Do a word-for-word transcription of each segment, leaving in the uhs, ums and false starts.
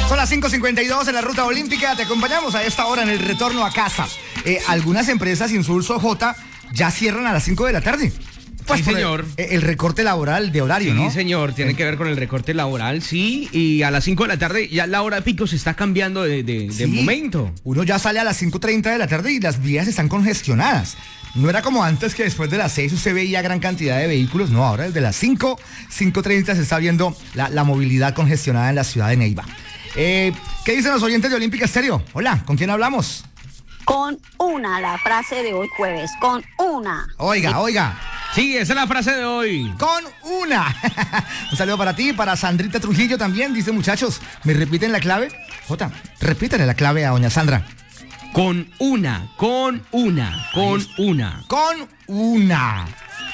Son las cinco cincuenta y dos en la ruta olímpica. Te acompañamos a esta hora en el retorno a casa. Eh, algunas empresas, Insulso J, ya cierran a las cinco de la tarde. Pues sí, señor. El, el recorte laboral de horario, sí, ¿no? Sí, señor. Tiene que ver con el recorte laboral, sí. Y a las cinco de la tarde ya la hora pico se está cambiando de, de, sí. de momento. Uno ya sale a las cinco treinta de la tarde y las vías están congestionadas. No era como antes que después de las seis usted veía gran cantidad de vehículos. No, ahora desde las cinco, cinco treinta se está viendo la, la movilidad congestionada en la ciudad de Neiva. Eh, ¿Qué dicen los oyentes de Olímpica Estéreo? Hola, ¿con quién hablamos? Con una, la frase de hoy jueves, con una. Oiga, oiga. Sí, esa es la frase de hoy. Con una. Un saludo para ti, para Sandrita Trujillo también. Dice, muchachos, ¿me repiten la clave? Jota, repítale la clave a doña Sandra. Con una, con una, con una. Con una.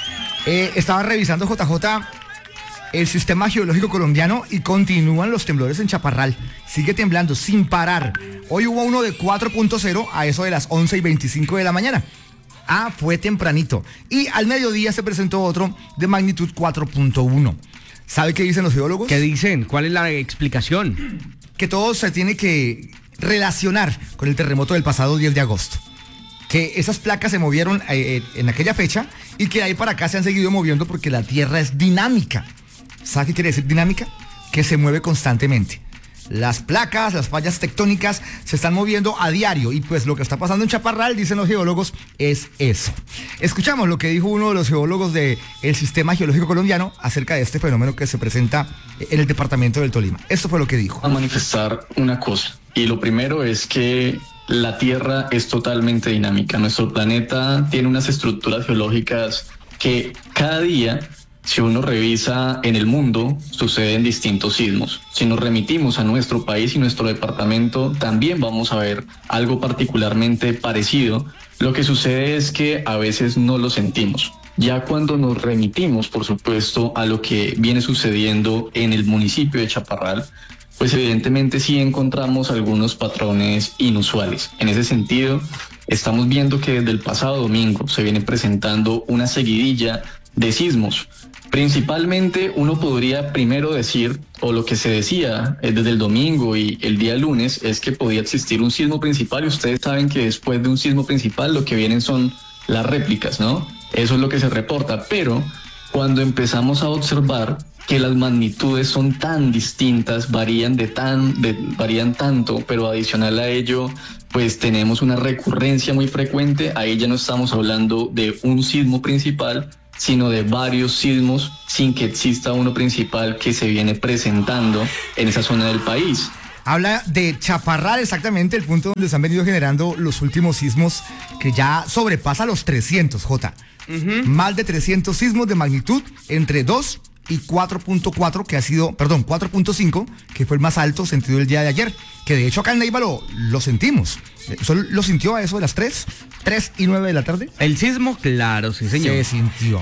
Eh, estaba revisando, J J, el sistema geológico colombiano y continúan los temblores en Chaparral. Sigue temblando sin parar. Hoy hubo uno de cuatro punto cero a eso de las once y veinticinco de la mañana. Ah, fue tempranito. Y al mediodía se presentó otro de magnitud cuatro punto uno. ¿Sabe qué dicen los geólogos? ¿Qué dicen? ¿Cuál es la explicación? Que todo se tiene que relacionar con el terremoto del pasado diez de agosto. Que esas placas se movieron eh, en aquella fecha y que de ahí para acá se han seguido moviendo porque la Tierra es dinámica. ¿Sabe qué quiere decir dinámica? Que se mueve constantemente. Las placas, las fallas tectónicas se están moviendo a diario y pues lo que está pasando en Chaparral, dicen los geólogos, es eso. Escuchamos lo que dijo uno de los geólogos del Sistema Geológico Colombiano acerca de este fenómeno que se presenta en el departamento del Tolima. Esto fue lo que dijo. A manifestar una cosa, y lo primero es que la Tierra es totalmente dinámica. Nuestro planeta tiene unas estructuras geológicas que cada día, si uno revisa en el mundo, suceden distintos sismos. Si nos remitimos a nuestro país y nuestro departamento, también vamos a ver algo particularmente parecido. Lo que sucede es que a veces no lo sentimos. Ya cuando nos remitimos, por supuesto, a lo que viene sucediendo en el municipio de Chaparral, pues evidentemente sí encontramos algunos patrones inusuales. En ese sentido, estamos viendo que desde el pasado domingo se viene presentando una seguidilla de sismos. Principalmente uno podría primero decir, o lo que se decía desde el domingo y el día lunes, es que podía existir un sismo principal y ustedes saben que después de un sismo principal lo que vienen son las réplicas, ¿no? Eso es lo que se reporta, pero cuando empezamos a observar que las magnitudes son tan distintas, varían de tan, de, varían tanto, pero adicional a ello, pues tenemos una recurrencia muy frecuente, ahí ya no estamos hablando de un sismo principal, sino de varios sismos sin que exista uno principal que se viene presentando en esa zona del país. Habla de Chaparral, exactamente el punto donde se han venido generando los últimos sismos que ya sobrepasa los trescientos, J. Uh-huh. Más de trescientos sismos de magnitud entre dos y cuatro punto cuatro, que ha sido, perdón, cuatro punto cinco, que fue el más alto sentido el día de ayer, que de hecho acá en Neiva lo, lo sentimos. ¿Solo lo sintió a eso de las tres, tres y nueve de la tarde? El sismo, claro, sí, señor. Se sintió.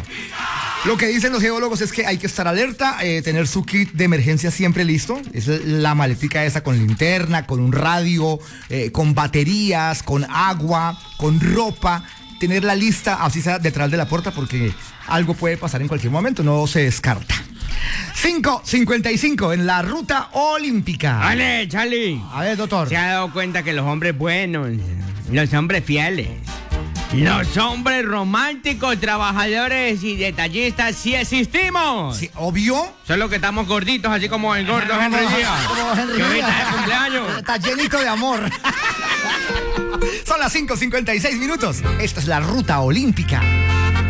Lo que dicen los geólogos es que hay que estar alerta, eh, tener su kit de emergencia siempre listo. Es la maletica esa con linterna, con un radio, eh, con baterías, con agua, con ropa. Tener la lista así sea detrás de la puerta porque algo puede pasar en cualquier momento, no se descarta. cinco cincuenta y cinco en la ruta olímpica. Vale, Charlie. A ver, doctor. ¿Se ha dado cuenta que los hombres buenos, los hombres fieles, los hombres románticos, trabajadores y detallistas sí existimos? Sí, obvio. Solo que estamos gorditos, así como el gordo Henry Díaz. Como Henry que ahorita Díaz. es cumpleaños. Está llenito de amor. Son las cinco cincuenta y seis minutos. Esta es la ruta olímpica.